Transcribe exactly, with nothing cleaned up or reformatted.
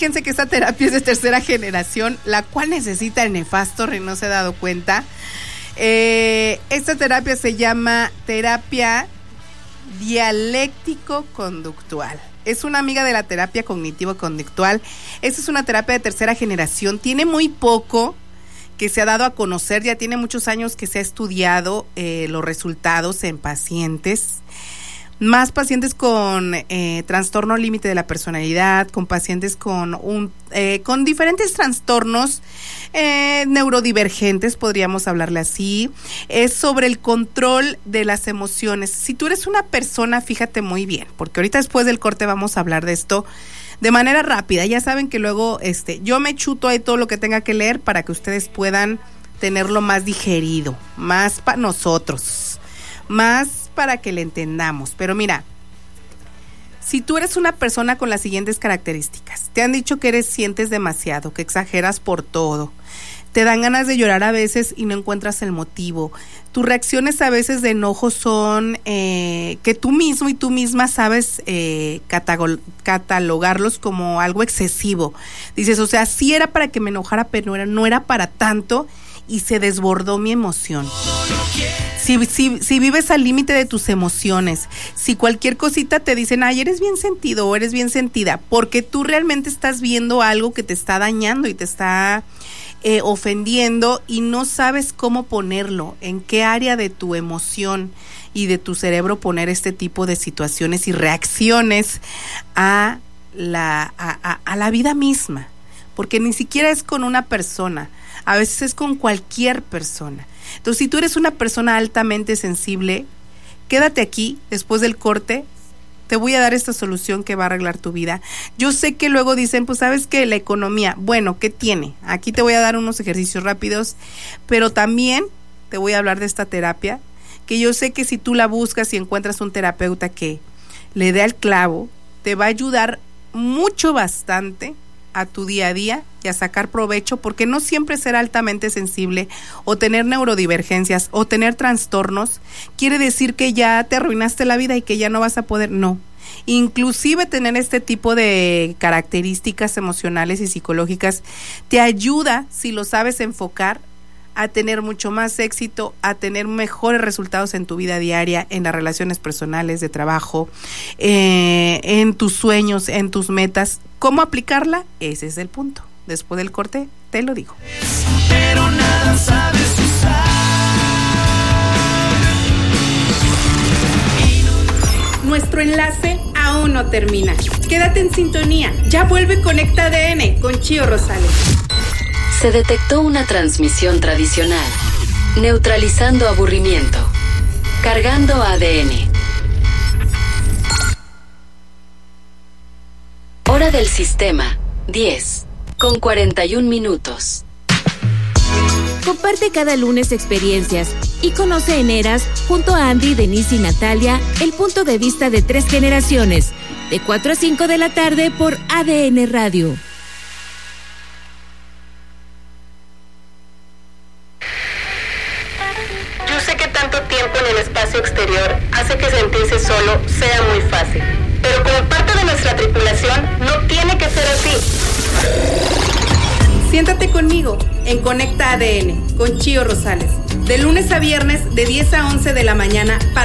Fíjense que esta terapia es de tercera generación, la cual necesita el nefasto y no se ha dado cuenta. Eh, esta terapia se llama terapia dialéctico-conductual. Es una amiga de la terapia cognitivo-conductual. Esta es una terapia de tercera generación. Tiene muy poco que se ha dado a conocer, ya tiene muchos años que se ha estudiado eh, los resultados en pacientes. Más pacientes con eh, trastorno límite de la personalidad, con pacientes con un eh, con diferentes trastornos eh, neurodivergentes, podríamos hablarle así. Es sobre el control de las emociones. Si tú eres una persona, fíjate muy bien, porque ahorita después del corte vamos a hablar de esto de manera rápida. Ya saben que luego este yo me chuto ahí todo lo que tenga que leer para que ustedes puedan tenerlo más digerido, más para nosotros, más para que le entendamos. Pero mira, si tú eres una persona con las siguientes características, te han dicho que eres sientes demasiado, que exageras por todo, te dan ganas de llorar a veces y no encuentras el motivo, tus reacciones a veces de enojo son eh, que tú mismo y tú misma sabes eh, catagol- catalogarlos como algo excesivo. Dices, o sea, sí era para que me enojara, pero no era, no era para tanto y se desbordó mi emoción. Si, si, si vives al límite de tus emociones, si cualquier cosita te dicen, ay, eres bien sentido o eres bien sentida, porque tú realmente estás viendo algo que te está dañando y te está eh, ofendiendo y no sabes cómo ponerlo, en qué área de tu emoción y de tu cerebro poner este tipo de situaciones y reacciones a la, a, a, a la vida misma, porque ni siquiera es con una persona, a veces es con cualquier persona. Entonces, si tú eres una persona altamente sensible, quédate aquí después del corte. Te voy a dar esta solución que va a arreglar tu vida. Yo sé que luego dicen, pues, ¿sabes qué? La economía. Bueno, ¿qué tiene? Aquí te voy a dar unos ejercicios rápidos, pero también te voy a hablar de esta terapia, que yo sé que si tú la buscas y encuentras un terapeuta que le dé al clavo, te va a ayudar mucho, bastante a tu día a día y a sacar provecho, porque no siempre ser altamente sensible o tener neurodivergencias o tener trastornos quiere decir que ya te arruinaste la vida y que ya no vas a poder, no. Inclusive tener este tipo de características emocionales y psicológicas te ayuda, si lo sabes enfocar, a tener mucho más éxito, a tener mejores resultados en tu vida diaria, en las relaciones personales, de trabajo, eh, en tus sueños, en tus metas. ¿Cómo aplicarla? Ese es el punto. Después del corte, te lo digo. Pero nada sabes usar. Nuestro enlace aún no termina. Quédate en sintonía. Ya vuelve Conecta A D N con Chío Rosales. Se detectó una transmisión tradicional, neutralizando aburrimiento, cargando A D N. Hora del sistema, diez, con cuarenta y un minutos. Comparte cada lunes experiencias y conoce en Eras, junto a Andy, Denise y Natalia, el punto de vista de tres generaciones, de cuatro a cinco de la tarde por A D N Radio. En el espacio exterior hace que sentirse solo sea muy fácil, pero como parte de nuestra tripulación no tiene que ser así. Siéntate conmigo en Conecta A D N con Chío Rosales, de lunes a viernes de diez a once de la mañana para